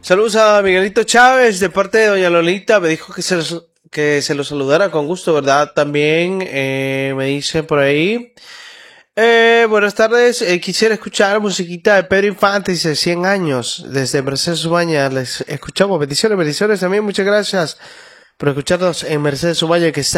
Saludos a Miguelito Chávez de parte de doña Lolita. Me dijo que se lo saludara con gusto, ¿verdad? También me dice por ahí. Buenas tardes. Quisiera escuchar musiquita de Pedro Infante, dice 100 años, desde Mercedes Subaña. Les escuchamos. Bendiciones, bendiciones también. Muchas gracias por escucharnos en Mercedes Subaña, que está